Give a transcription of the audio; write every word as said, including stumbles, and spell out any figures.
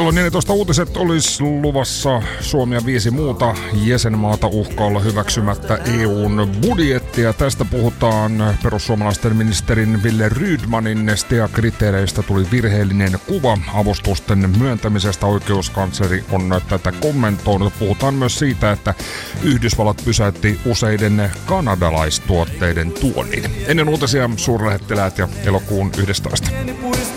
Kello neljätoista uutiset olisi luvassa. Suomi ja viisi muuta jäsenmaata uhkaa olla hyväksymättä E U:n budjettia. Tästä puhutaan. Perussuomalaisten ministerin Wille Rydmanin S T A-kriteereistä tuli virheellinen kuva avustusten myöntämisestä. Oikeuskansleri on tätä kommentoinut. Puhutaan myös siitä, että Yhdysvallat pysäytti useiden kanadalaistuotteiden tuonnin. Ennen uutisia suurlähettiläät ja elokuun yhdestoista.